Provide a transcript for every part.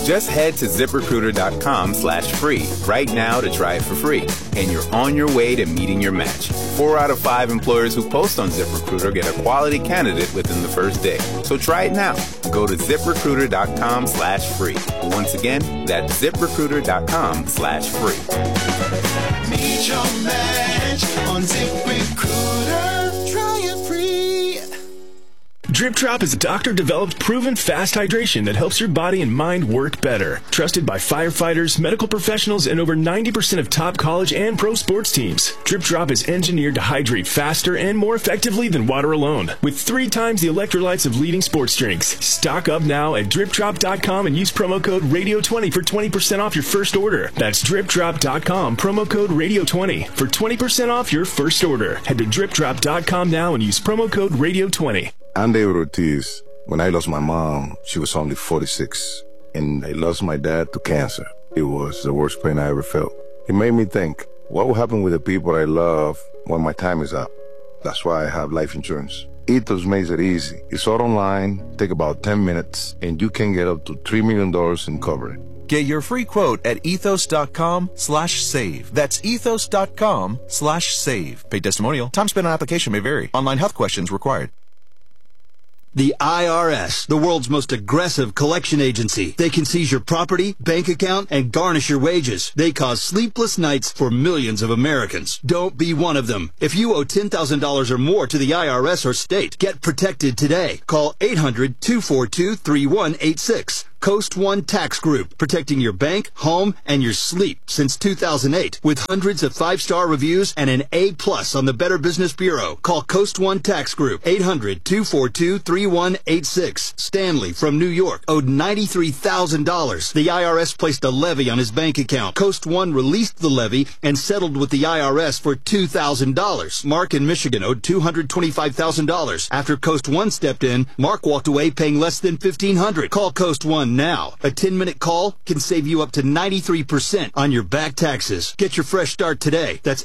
Just head to ZipRecruiter.com/free right now to try it for free. And you're on your way to meeting your match. 4 out of 5 employers who post on ZipRecruiter get a quality candidate within the first day. So try it now. Go to ZipRecruiter.com/free. Once again, that's ZipRecruiter.com/free. Meet your match on ZipRecruiter. Try it free. Drip Drop is a doctor-developed, proven fast hydration that helps your body and mind work better. Trusted by firefighters, medical professionals, and over 90% of top college and pro sports teams. Drip Drop is engineered to hydrate faster and more effectively than water alone, with 3 times the electrolytes of leading sports drinks. Stock up now at DripDrop.com and use promo code RADIO20 for 20% off your first order. That's DripDrop.com, promo code RADIO20 for 20% off your first order. Head to DripDrop.com now and use promo code RADIO20. I'm David Ortiz. When I lost my mom, she was only 46, and I lost my dad to cancer. It was the worst pain I ever felt. It made me think, what will happen with the people I love when my time is up? That's why I have life insurance. Ethos makes it easy. It's all online, take about 10 minutes, and you can get up to $3 million in coverage. Get your free quote at ethos.com/save. That's ethos.com/save. Paid testimonial. Time spent on application may vary. Online health questions required. The IRS, the world's most aggressive collection agency. They can seize your property, bank account, and garnish your wages. They cause sleepless nights for millions of Americans. Don't be one of them. If you owe $10,000 or more to the IRS or state, get protected today. Call 800-242-3186. Coast One Tax Group, protecting your bank, home, and your sleep since 2008. With hundreds of 5-star reviews and an A+ on the Better Business Bureau. Call Coast One Tax Group, 800-242-3186. Stanley from New York owed $93,000. The IRS placed a levy on his bank account. Coast One released the levy and settled with the IRS for $2,000. Mark in Michigan owed $225,000. After Coast One stepped in, Mark walked away paying less than $1,500. Call Coast One now. A 10-minute call can save you up to 93% on your back taxes. Get your fresh start today. That's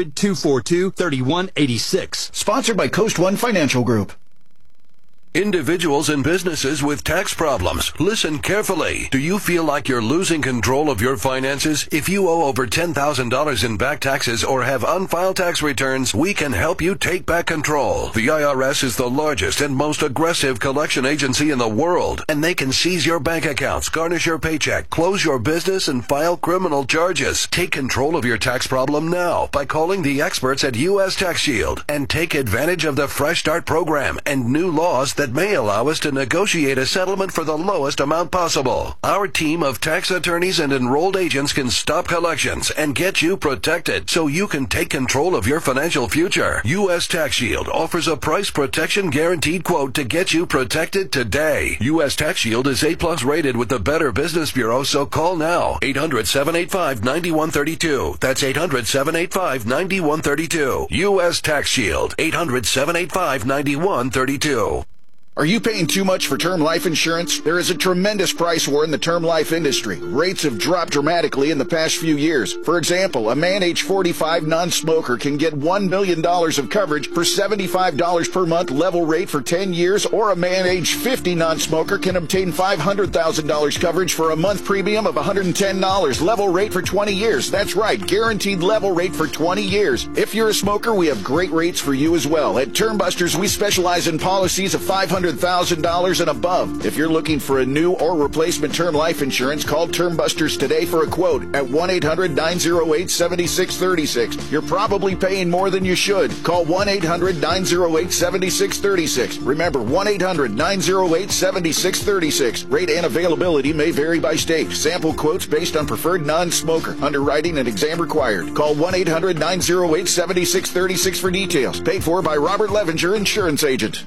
800-242-3186. Sponsored by Coast One Financial Group. Individuals and businesses with tax problems, listen carefully. Do you feel like you're losing control of your finances? If you owe over $10,000 in back taxes or have unfiled tax returns, we can help you take back control. The IRS is the largest and most aggressive collection agency in the world, and they can seize your bank accounts, garnish your paycheck, close your business, and file criminal charges. Take control of your tax problem now by calling the experts at U.S. Tax Shield and take advantage of the Fresh Start program and new laws that may allow us to negotiate a settlement for the lowest amount possible. Our team of tax attorneys and enrolled agents can stop collections and get you protected so you can take control of your financial future. U.S. Tax Shield offers a price protection guaranteed quote to get you protected today. U.S. Tax Shield is A+ rated with the Better Business Bureau, so call now. 800-785-9132. That's 800-785-9132. U.S. Tax Shield. 800-785-9132. Are you paying too much for term life insurance? There is a tremendous price war in the term life industry. Rates have dropped dramatically in the past few years. For example, a man age 45 non-smoker can get $1 million of coverage for $75 per month level rate for 10 years, or a man age 50 non-smoker can obtain $500,000 coverage for a month premium of $110 level rate for 20 years. That's right, guaranteed level rate for 20 years. If you're a smoker, we have great rates for you as well. At Term Busters, we specialize in policies of $500,000 and above. If you're looking for a new or replacement term life insurance, call Term Busters today for a quote at 1-800-908-7636. You're probably paying more than you should. Call 1-800-908-7636. Remember, 1-800-908-7636. Rate and availability may vary by state. Sample quotes based on preferred non-smoker. Underwriting and exam required. Call 1-800-908-7636 for details. Paid for by Robert Levenger, Insurance Agent.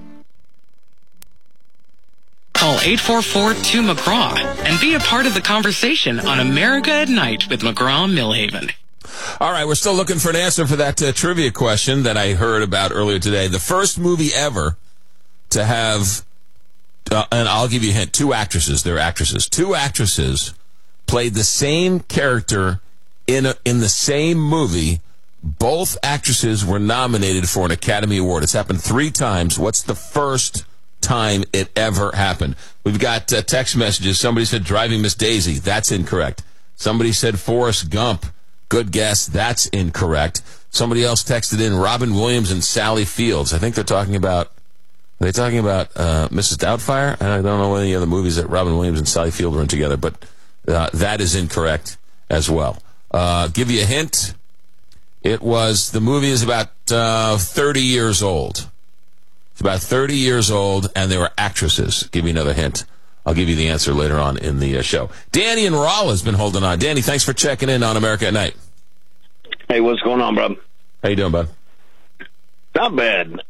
Call 844-2-McGraw and be a part of the conversation on America at Night with McGraw-Millhaven. All right, we're still looking for an answer for that trivia question that I heard about earlier today. The first movie ever to have, and I'll give you a hint, 2 actresses. They're actresses. 2 actresses played the same character in the same movie. Both actresses were nominated for an Academy Award. It's happened 3 times. What's the first time it ever happened. We've got text messages. Somebody said Driving Miss Daisy. That's incorrect. Somebody said Forrest Gump. Good guess. That's incorrect. Somebody else texted in Robin Williams and Sally Fields. I think they're talking about... Are they talking about Mrs. Doubtfire? I don't know any other movies that Robin Williams and Sally Field were in together, but that is incorrect as well. Give you a hint. The movie is about 30 years old. It's about 30 years old, and they were actresses. Give you another hint. I'll give you the answer later on in the show. Danny in Rolla has been holding on. Danny, thanks for checking in on America at Night. Hey, what's going on, bud? How you doing, bud? Not bad.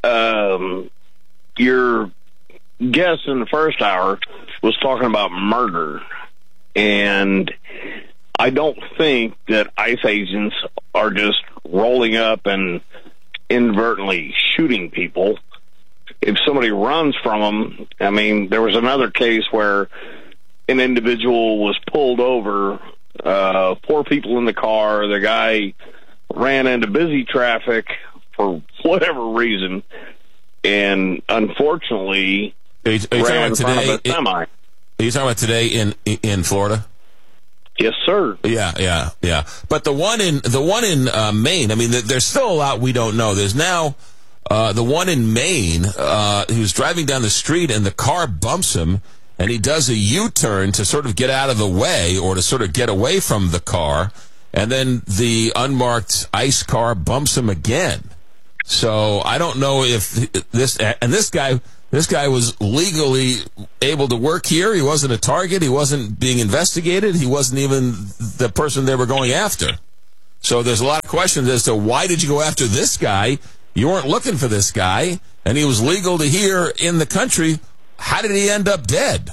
Your guest in the first hour was talking about murder, and I don't think that ICE agents are just rolling up and inadvertently shooting people. If somebody runs from them, I mean, there was another case where an individual was pulled over, 4 people in the car, the guy ran into busy traffic for whatever reason, and unfortunately are you talking ran about in front today, of a semi. Are you talking about today in Florida? Yes, sir. Yeah. But the one in Maine, I mean, there's still a lot we don't know. There's now the one in Maine, he was driving down the street and the car bumps him, and he does a U-turn to sort of get out of the way or to sort of get away from the car, and then the unmarked ICE car bumps him again. So I don't know if this guy was legally able to work here. He wasn't a target. He wasn't being investigated. He wasn't even the person they were going after. So there's a lot of questions as to why did you go after this guy? You weren't looking for this guy, and he was legal to here in the country. How did he end up dead?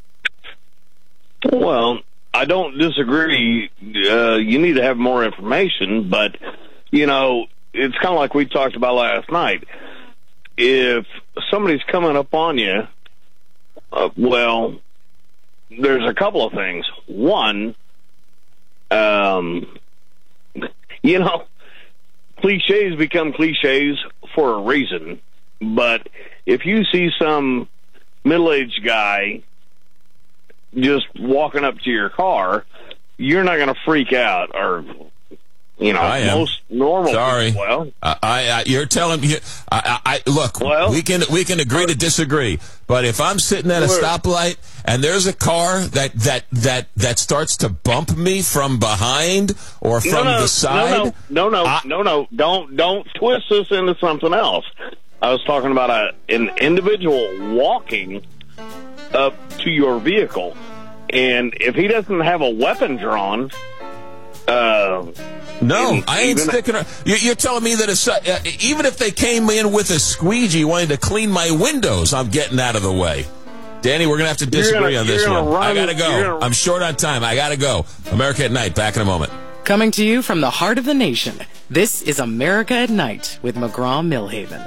Well, I don't disagree. You need to have more information, but, you know, it's kind of like we talked about last night. If somebody's coming up on you, well, there's a couple of things. One, you know, cliches become cliches for a reason. But if you see some middle-aged guy just walking up to your car, you're not going to freak out, or, you know, most normal people. Well, you're telling me. Look. Well, we can agree to disagree. But if I'm sitting at a stoplight and there's a car that starts to bump me from behind or from the side, don't twist this into something else. I was talking about an individual walking up to your vehicle, and if he doesn't have a weapon drawn, no, I ain't sticking around. You're telling me that even if they came in with a squeegee wanting to clean my windows, I'm getting out of the way. Danny, we're going to have to disagree on this one. I got to go. I'm short on time. I got to go. America at Night, back in a moment. Coming to you from the heart of the nation, this is America at Night with McGraw-Millhaven.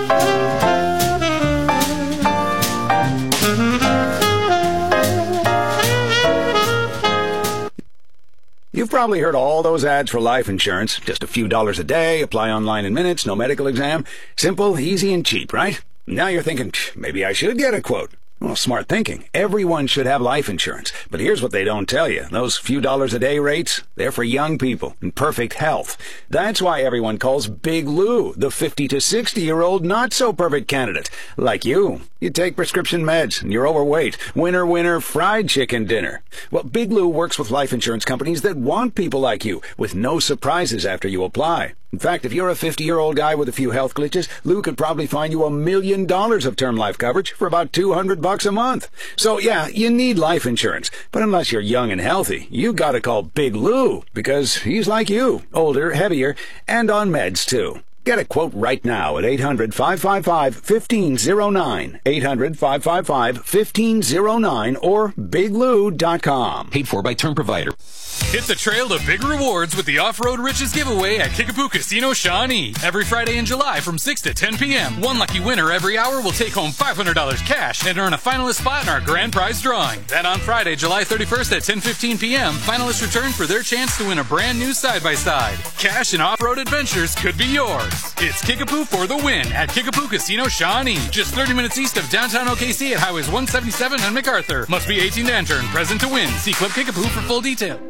You've probably heard all those ads for life insurance. Just a few dollars a day, apply online in minutes, no medical exam. Simple, easy, and cheap, right? Now you're thinking, maybe I should get a quote. Well, smart thinking. Everyone should have life insurance. But here's what they don't tell you. Those few dollars a day rates, they're for young people in perfect health. That's why everyone calls Big Lou the 50 to 60-year-old not-so-perfect candidate. Like you. You take prescription meds, and you're overweight. Winner, fried chicken dinner. Well, Big Lou works with life insurance companies that want people like you, with no surprises after you apply. In fact, if you're a 50-year-old guy with a few health glitches, Lou could probably find you $1 million of term life coverage for about $200 a month. So, yeah, you need life insurance. But unless you're young and healthy, you gotta call Big Lou, because he's like you, older, heavier, and on meds, too. Get a quote right now at 800-555-1509, 800-555-1509, or biglou.com. Paid for by Term Provider. Hit the trail to big rewards with the Off-Road Riches giveaway at Kickapoo Casino Shawnee. Every Friday in July from 6 to 10 p.m. One lucky winner every hour will take home $500 cash and earn a finalist spot in our grand prize drawing. Then on Friday, July 31st at 10:15 p.m., finalists return for their chance to win a brand new side-by-side. Cash and off-road adventures could be yours. It's Kickapoo for the win at Kickapoo Casino Shawnee. Just 30 minutes east of downtown OKC at Highways 177 and MacArthur. Must be 18 to enter and present to win. See Club Kickapoo for full detail.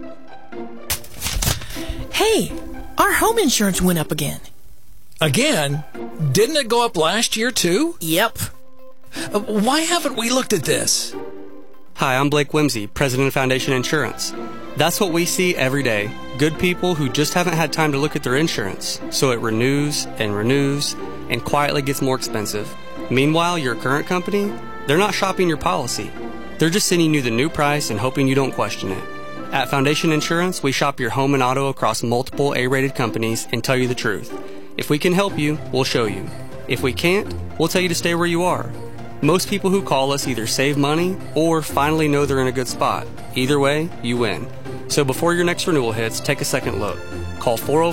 Hey, our home insurance went up again. Again? Didn't it go up last year, too? Yep. Why haven't we looked at this? Hi, I'm Blake Whimsy, President of Foundation Insurance. That's what we see every day. Good people who just haven't had time to look at their insurance. So it renews and quietly gets more expensive. Meanwhile, your current company, they're not shopping your policy. They're just sending you the new price and hoping you don't question it. At Foundation Insurance, we shop your home and auto across multiple A-rated companies and tell you the truth. If we can help you, we'll show you. If we can't, we'll tell you to stay where you are. Most people who call us either save money or finally know they're in a good spot. Either way, you win. So before your next renewal hits, take a second look. Call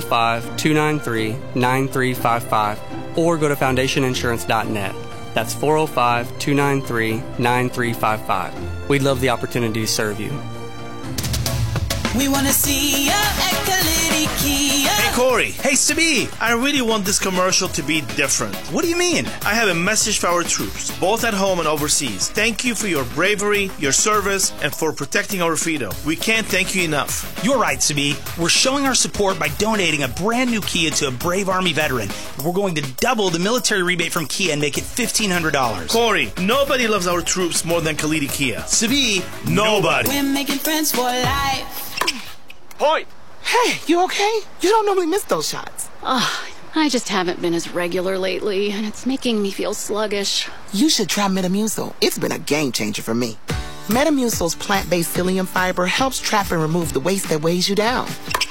405-293-9355 or go to foundationinsurance.net. That's 405-293-9355. We'd love the opportunity to serve you. We want to see ya at Kalidi Kia. Hey, Corey. Hey, Sabi. I really want this commercial to be different. What do you mean? I have a message for our troops, both at home and overseas. Thank you for your bravery, your service, and for protecting our freedom. We can't thank you enough. You're right, Sabi. We're showing our support by donating a brand new Kia to a brave Army veteran. We're going to double the military rebate from Kia and make it $1,500. Corey, nobody loves our troops more than Kalidi Kia. Sabi, nobody. We're making friends for life. Hoy! Hey, you okay? You don't normally miss those shots. I just haven't been as regular lately, and it's making me feel sluggish. You should try Metamucil. It's been a game changer for me. Metamucil's plant-based psyllium fiber helps trap and remove the waste that weighs you down.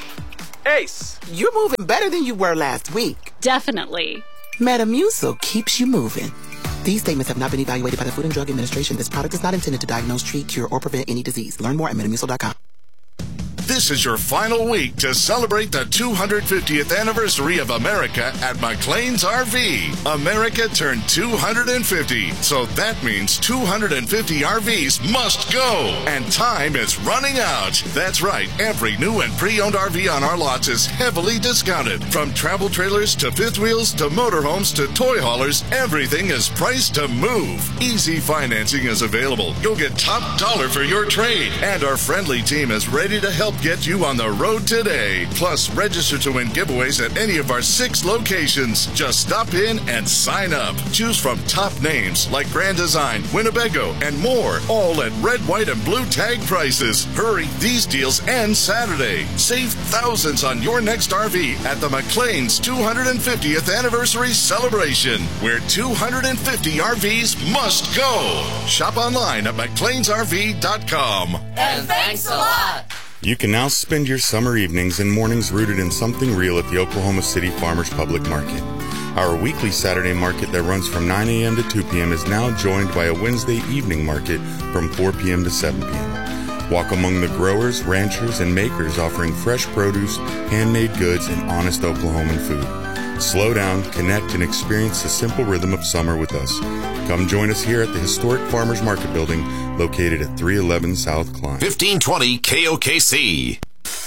Ace! You're moving better than you were last week. Definitely. Metamucil keeps you moving. These statements have not been evaluated by the Food and Drug Administration. This product is not intended to diagnose, treat, cure, or prevent any disease. Learn more at Metamucil.com. This is your final week to celebrate the 250th anniversary of America at McLean's RV. America turned 250, so that means 250 RVs must go, and time is running out. That's right, every new and pre-owned RV on our lots is heavily discounted. From travel trailers to fifth wheels to motorhomes to toy haulers, everything is priced to move. Easy financing is available. You'll get top dollar for your trade, and our friendly team is ready to help get you on the road today. Plus, register to win giveaways at any of our 6 locations. Just stop in and sign up. Choose from top names like Grand Design, Winnebago, and more, all at red, white, and blue tag prices. Hurry, these deals end Saturday. Save thousands on your next RV at the McLean's 250th anniversary celebration, where 250 RVs must go. Shop online at McLeansRV.com. And thanks a lot. You can now spend your summer evenings and mornings rooted in something real at the Oklahoma City Farmers Public Market. Our weekly Saturday market that runs from 9 a.m. to 2 p.m. is now joined by a Wednesday evening market from 4 p.m. to 7 p.m. Walk among the growers, ranchers, and makers offering fresh produce, handmade goods, and honest Oklahoman food. Slow down, connect, and experience the simple rhythm of summer with us. Come join us here at the historic Farmers Market Building, located at 311 South Klein. 1520 KOKC.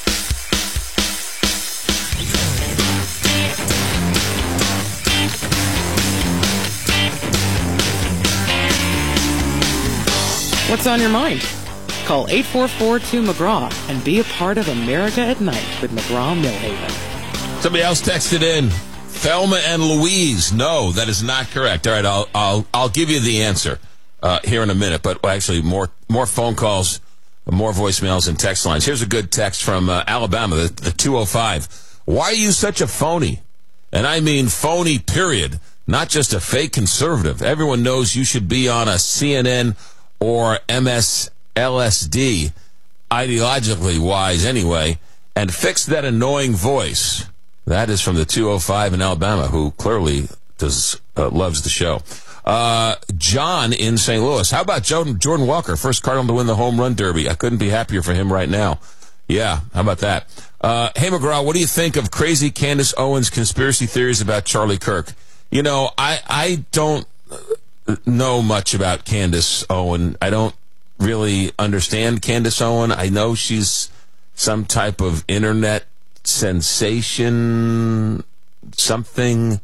What's on your mind? Call 844-2-McGraw and be a part of America at Night with McGraw-Millhaven. Somebody else texted in, Thelma and Louise. No, that is not correct. All right, I'll give you the answer here in a minute, but actually more phone calls, more voicemails and text lines. Here's a good text from Alabama, the 205. Why are you such a phony? And I mean phony, period. Not just a fake conservative. Everyone knows you should be on a CNN or MSLSD, ideologically wise anyway, and fix that annoying voice. That is from the 205 in Alabama, who clearly loves the show. John in St. Louis. How about Jordan Walker, first Cardinal to win the home run derby? I couldn't be happier for him right now. Yeah, how about that? Hey, McGraw, what do you think of crazy Candace Owens' conspiracy theories about Charlie Kirk? You know, I don't know much about Candace Owen. I don't really understand Candace Owen. I know she's some type of internet sensation, something.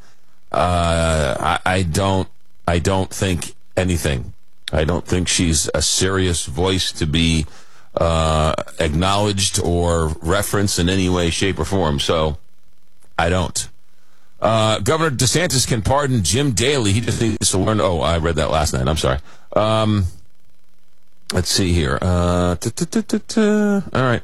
I don't think anything. I don't think she's a serious voice to be acknowledged or referenced in any way, shape, or form. So I don't. Governor DeSantis can pardon Jim Daly. He just needs to learn. Oh, I read that last night. I'm sorry. Let's see here. All right.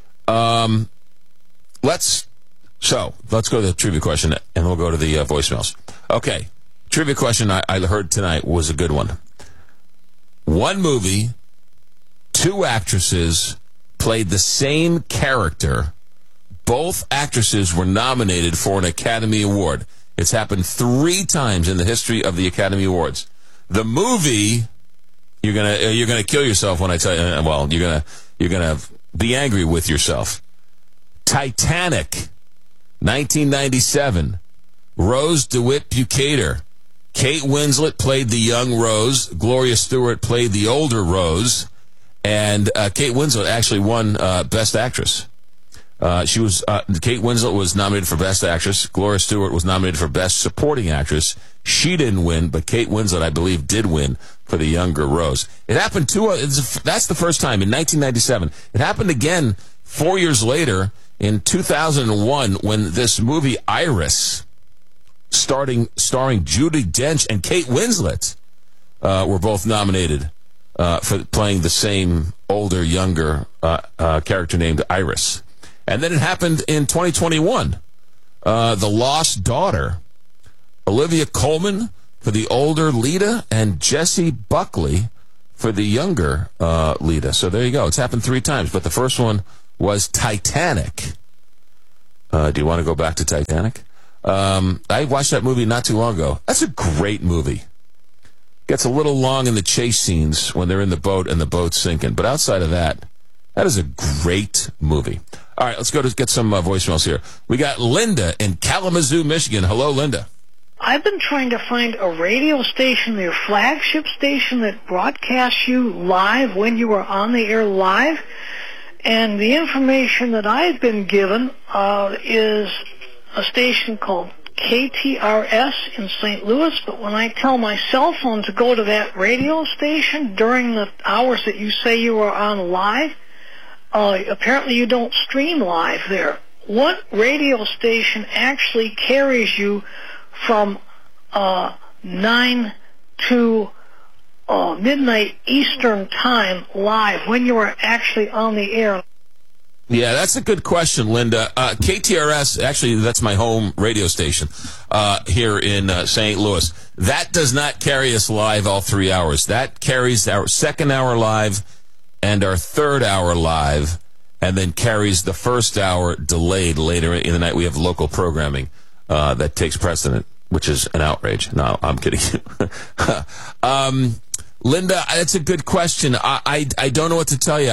Let's go to the trivia question, and we'll go to the voicemails. Okay. Trivia question I heard tonight was a good one. One movie, two actresses played the same character. Both actresses were nominated for an Academy Award. It's happened 3 times in the history of the Academy Awards. The movie, you're gonna kill yourself when I tell you. Well, you're gonna be angry with yourself. Titanic, 1997. Rose DeWitt Bukater. Kate Winslet played the young Rose. Gloria Stewart played the older Rose. And Kate Winslet actually won Best Actress. Kate Winslet was nominated for Best Actress. Gloria Stewart was nominated for Best Supporting Actress. She didn't win, but Kate Winslet, I believe, did win for the younger Rose. It happened that's the first time in 1997. It happened again 4 years later in 2001 when this movie Iris, starring Judi Dench and Kate Winslet, were both nominated for playing the same older, younger character named Iris. And then it happened in 2021. The Lost Daughter. Olivia Colman for the older Lita and Jessie Buckley for the younger Lita. So there you go. It's happened 3 times, but the first one was Titanic. Do you want to go back to Titanic? I watched that movie not too long ago. That's a great movie. Gets a little long in the chase scenes when they're in the boat and the boat's sinking. But outside of that, that is a great movie. All right, let's go to get some voicemails here. We got Linda in Kalamazoo, Michigan. Hello, Linda. I've been trying to find a radio station, your flagship station, that broadcasts you live when you are on the air live. And the information that I've been given is a station called KTRS in St. Louis, but when I tell my cell phone to go to that radio station during the hours that you say you are on live, apparently you don't stream live there. What radio station actually carries you from 9 to midnight Eastern time live when you are actually on the air? Yeah, that's a good question, Linda. KTRS, actually, that's my home radio station here in St. Louis. That does not carry us live all 3 hours. That carries our second hour live and our third hour live, and then carries the first hour delayed later in the night. We have local programming that takes precedent, which is an outrage. No, I'm kidding you. Linda, that's a good question. I don't know what to tell you.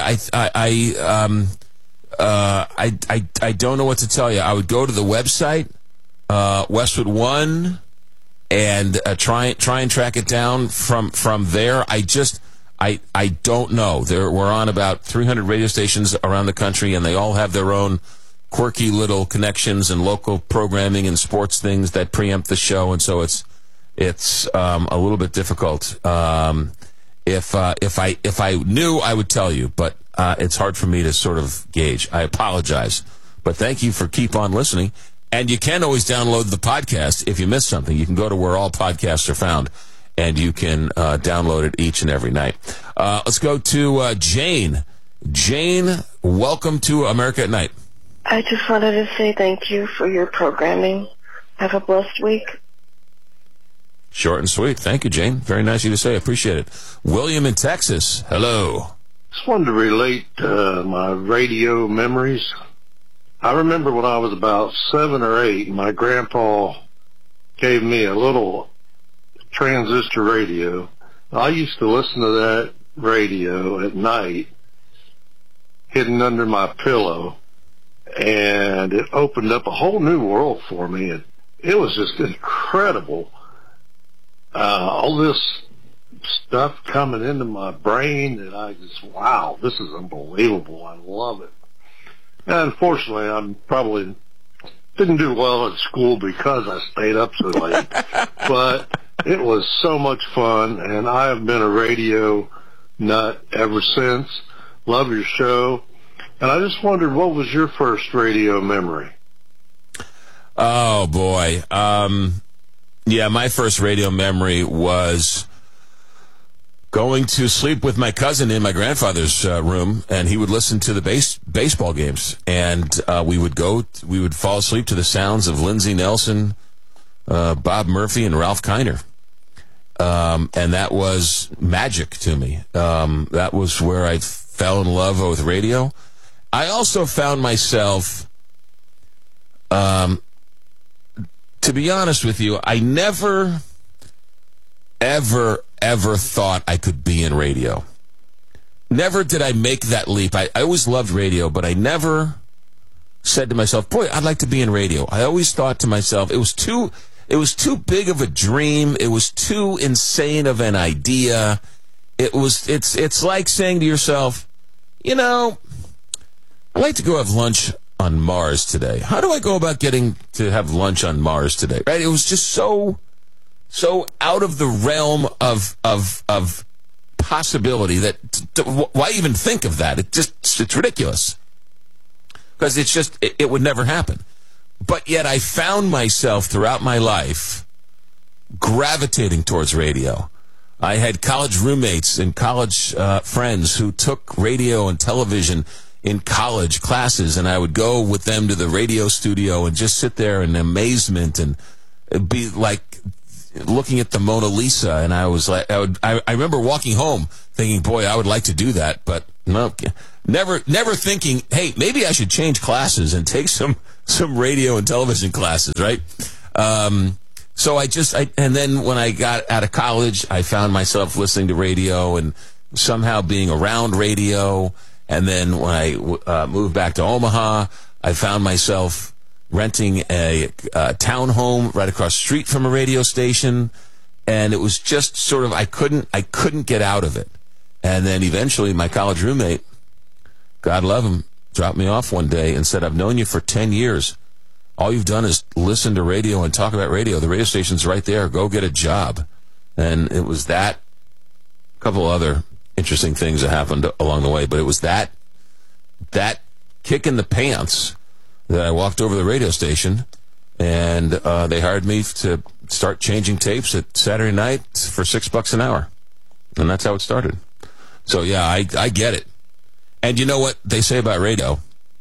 I don't know what to tell you. I would go to the website, Westwood One, and try and track it down from there. I don't know. We're on about 300 radio stations around the country, and they all have their own quirky little connections and local programming and sports things that preempt the show, and so it's a little bit difficult. If I knew, I would tell you, but it's hard for me to sort of gauge. I apologize, but thank you for keep on listening. And you can always download the podcast if you miss something. You can go to where all podcasts are found, and you can download it each and every night. Let's go to Jane. Jane, welcome to America at Night. I just wanted to say thank you for your programming. Have a blessed week. Short and sweet. Thank you, Jane. Very nice of you to say. I appreciate it. William in Texas. Hello. Just wanted to relate my radio memories. I remember when I was about 7 or 8, my grandpa gave me a little transistor radio. I used to listen to that radio at night, hidden under my pillow, and it opened up a whole new world for me. It was just incredible. All this stuff coming into my brain that I just, wow, this is unbelievable. I love it. And unfortunately, I probably didn't do well at school because I stayed up so late. But it was so much fun, and I have been a radio nut ever since. Love your show. And I just wondered, what was your first radio memory? Oh, boy. Yeah, my first radio memory was going to sleep with my cousin in my grandfather's room, and he would listen to the baseball games. And we would fall asleep to the sounds of Lindsey Nelson, Bob Murphy, and Ralph Kiner. And that was magic to me. That was where I fell in love with radio. I also found myself, to be honest with you, I never, ever thought I could be in radio. Never did I make that leap. I always loved radio, but I never said to myself, boy, I'd like to be in radio. I always thought to myself, it was too big of a dream. It was too insane of an idea. It's like saying to yourself, you know, I'd like to go have lunch on Mars today. How do I go about getting to have lunch on Mars today? Right? It was just so out of the realm of possibility that why even think of that? It's ridiculous, because it would never happen. But yet I found myself throughout my life gravitating towards radio. I had college roommates and college friends who took radio and television in college classes, and I would go with them to the radio studio and just sit there in amazement and be like looking at the Mona Lisa. And I was like, I remember walking home thinking, boy, I would like to do that, but no, never thinking, hey, maybe I should change classes and take some radio and television classes, right? So and then when I got out of college, I found myself listening to radio and somehow being around radio. And then when I moved back to Omaha, I found myself renting a townhome right across the street from a radio station. And it was just sort of, I couldn't get out of it. And then eventually my college roommate, God love him, dropped me off one day and said, I've known you for 10 years. All you've done is listen to radio and talk about radio. The radio station's right there. Go get a job. And it was that, a couple other interesting things that happened along the way, but it was that kick in the pants that I walked over to the radio station, and they hired me to start changing tapes at Saturday night for $6 an hour. And that's how it started. So, yeah, I get it. And you know what they say about radio?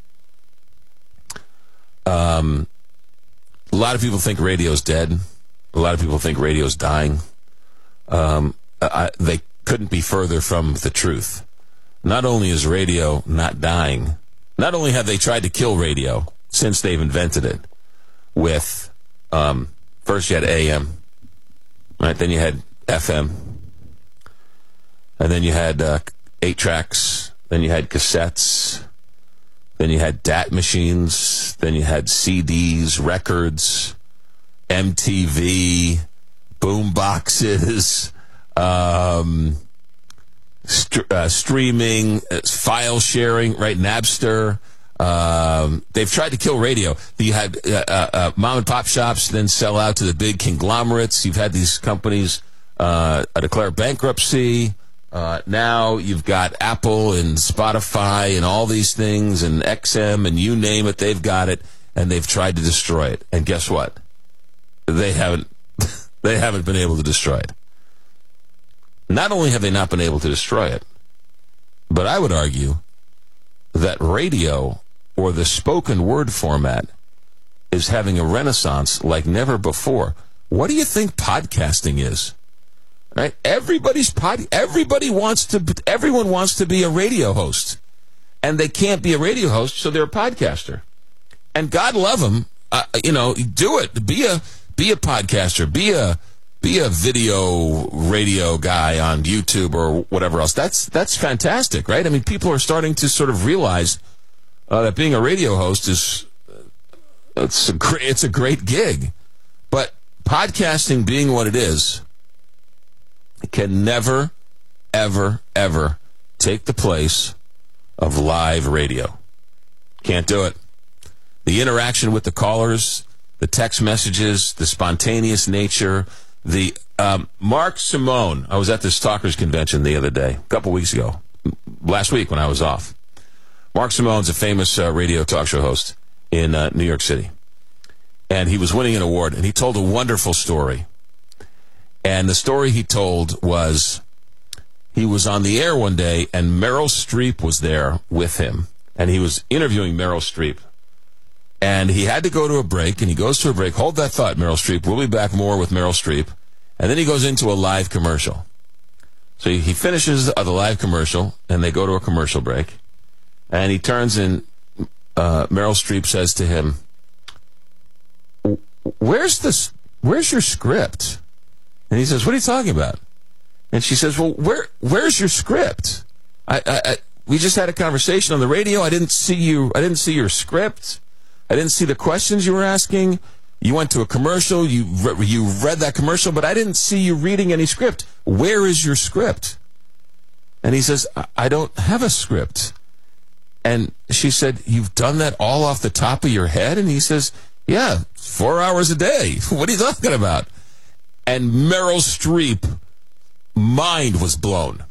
A lot of people think radio's dead. A lot of people think radio's dying. They couldn't be further from the truth. Not only is radio not dying, not only have they tried to kill radio since they've invented it with, first you had AM, right? Then you had FM, and then you had 8-tracks, then you had cassettes, then you had DAT machines, then you had CDs, records, MTV, boom boxes, streaming, file sharing, right? Napster. They've tried to kill radio. You had mom and pop shops then sell out to the big conglomerates. You've had these companies declare bankruptcy. Now you've got Apple and Spotify and all these things and XM and you name it, they've got it, and they've tried to destroy it. And guess what? They haven't been able to destroy it. Not only have they not been able to destroy it, but I would argue that radio, or the spoken word format, is having a renaissance like never before. What do you think podcasting is? Right? Everyone wants to be a radio host, and they can't be a radio host, so they're a podcaster. And God love them, do it. Be a podcaster. Be a be a video radio guy on YouTube or whatever else. That's fantastic, right? I mean, people are starting to sort of realize that being a radio host it's a great gig. But podcasting being what it is, it can never, ever, ever take the place of live radio. Can't do it. The interaction with the callers, the text messages, the spontaneous nature, the Mark Simone. I was at this Talkers Convention the other day, a couple weeks ago, last week when I was off. Mark Simone's a famous radio talk show host in New York City. And he was winning an award, and he told a wonderful story. And the story he told was he was on the air one day, and Meryl Streep was there with him. And he was interviewing Meryl Streep. And he had to go to a break, and he goes to a break. Hold that thought, Meryl Streep. We'll be back more with Meryl Streep. And then he goes into a live commercial. So he finishes the live commercial, and they go to a commercial break. And he turns, and Meryl Streep says to him, Where's your script? And he says, what are you talking about? And she says, well, where's your script? We just had a conversation on the radio. I didn't see your script. I didn't see the questions you were asking. You went to a commercial. You read that commercial, but I didn't see you reading any script. Where is your script? And he says, I don't have a script. And she said, you've done that all off the top of your head? And he says, yeah, 4 hours a day. What are you talking about? And Meryl Streep, mind was blown.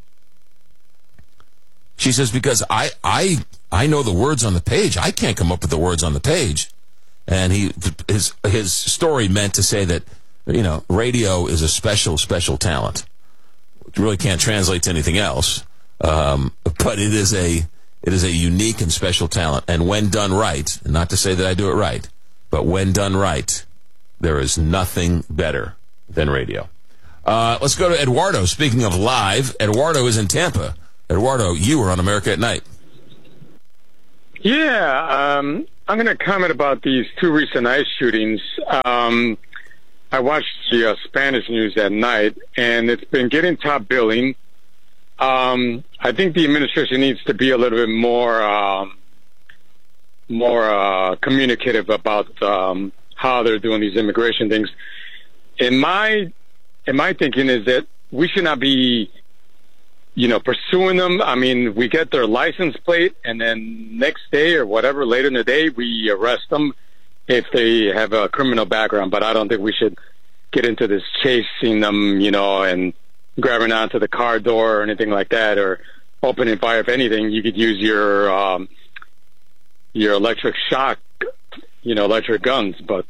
She says, because I know the words on the page. I can't come up with the words on the page. And his story meant to say that, radio is a special talent. It really can't translate to anything else. But it is a unique and special talent. And when done right, and not to say that I do it right, but when done right, there is nothing better than radio. Let's go to Eduardo. Speaking of live, Eduardo is in Tampa. Eduardo, you are on America at Night. Yeah, I'm going to comment about these two recent ICE shootings. I watched the Spanish news at night, and it's been getting top billing. I think the administration needs to be a little bit more communicative about how they're doing these immigration things. In my thinking is that we should not be, pursuing them. I mean, we get their license plate, and then next day or whatever, later in the day, we arrest them if they have a criminal background. But I don't think we should get into this chasing them, and grabbing onto the car door or anything like that, or opening fire. If anything, you could use your electric shock, electric guns. But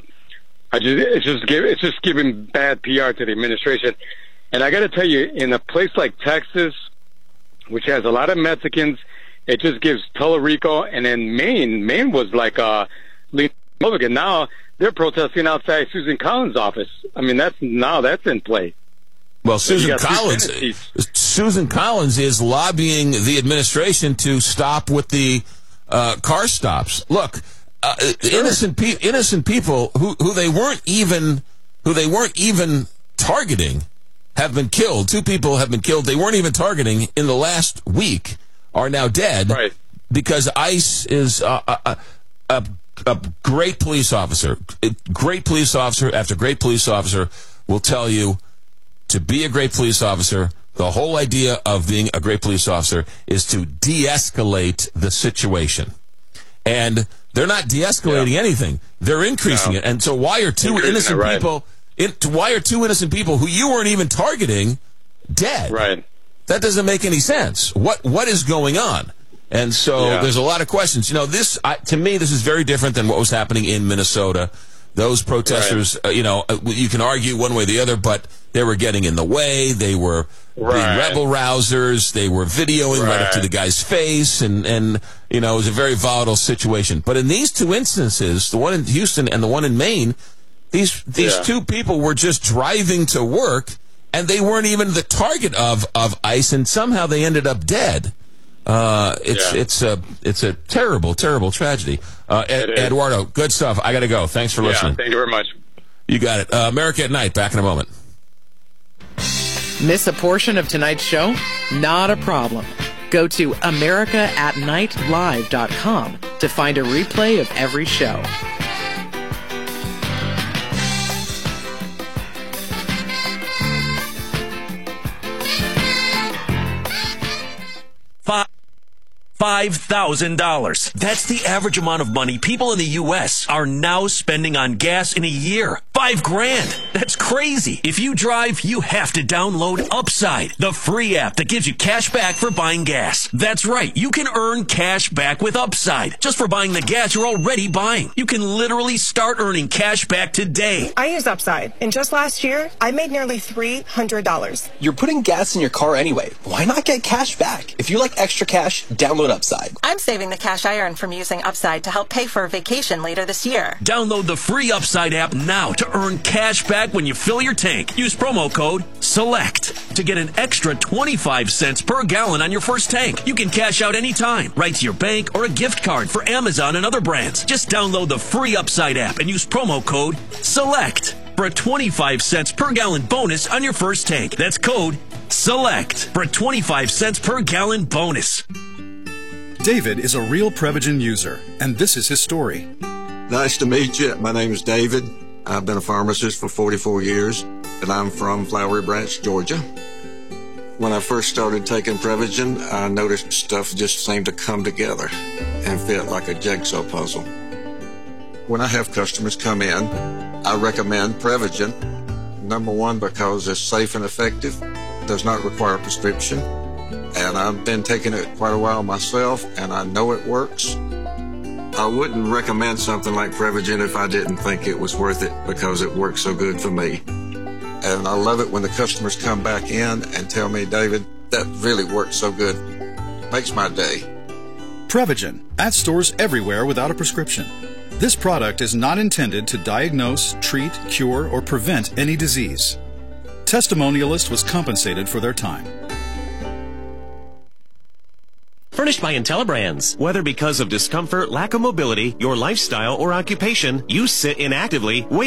it's just giving bad PR to the administration. And I got to tell you, in a place like Texas, which has a lot of Mexicans, it just gives Tellurico. And then Maine was like Republican. Now they're protesting outside Susan Collins' office. I mean, that's in play. Well, Susan Collins is lobbying the administration to stop with the car stops. Look, innocent people who they weren't even targeting have been killed. 2 people have been killed. They weren't even targeting in the last week are now dead. Right. Because ICE is a great police officer. Great police officer after great police officer will tell you to be a great police officer. The whole idea of being a great police officer is to de-escalate the situation. And they're not de-escalating anything. They're increasing it. And so why are two innocent people... Why are 2 innocent people who you weren't even targeting dead? Right. That doesn't make any sense. What is going on? And so there's a lot of questions. To me, this is very different than what was happening in Minnesota. Those protesters, you can argue one way or the other, but they were getting in the way. They were being rebel rousers. They were videoing right up to the guy's face, and it was a very volatile situation. But in these 2 instances, the one in Houston and the one in Maine, these 2 people were just driving to work, and they weren't even the target of ICE, and somehow they ended up dead. It's a terrible, terrible tragedy. Eduardo, good stuff. I got to go. Thanks for listening. Thank you very much. You got it. America at Night. Back in a moment. Miss a portion of tonight's show? Not a problem. Go to americaatnightlive.com to find a replay of every show. $5,000. That's the average amount of money people in the U.S. are now spending on gas in a year. $5,000. That's crazy. If you drive, you have to download Upside, the free app that gives you cash back for buying gas. That's right. You can earn cash back with Upside just for buying the gas you're already buying. You can literally start earning cash back today. I use Upside, and just last year, I made nearly $300. You're putting gas in your car anyway. Why not get cash back? If you like extra cash, download Upside. I'm saving the cash I earn from using Upside to help pay for a vacation later this year. Download the free Upside app now to earn cash back when you fill your tank. Use promo code SELECT to get an extra 25 cents per gallon on your first tank. You can cash out anytime, right to your bank or a gift card for Amazon and other brands. Just download the free Upside app and use promo code SELECT for a 25 cents per gallon bonus on your first tank. That's code SELECT for a 25 cents per gallon bonus. David is a real Prevagen user, and this is his story. Nice to meet you. My name is David. I've been a pharmacist for 44 years, and I'm from Flowery Branch, Georgia. When I first started taking Prevagen, I noticed stuff just seemed to come together and fit like a jigsaw puzzle. When I have customers come in, I recommend Prevagen. Number one, because it's safe and effective, does not require a prescription, and I've been taking it quite a while myself, and I know it works. I wouldn't recommend something like Prevagen if I didn't think it was worth it because it works so good for me. And I love it when the customers come back in and tell me, David, that really worked so good. Makes my day. Prevagen, at stores everywhere without a prescription. This product is not intended to diagnose, treat, cure, or prevent any disease. Testimonialist was compensated for their time. Furnished by IntelliBrands. Whether because of discomfort, lack of mobility, your lifestyle, or occupation, you sit inactively, waiting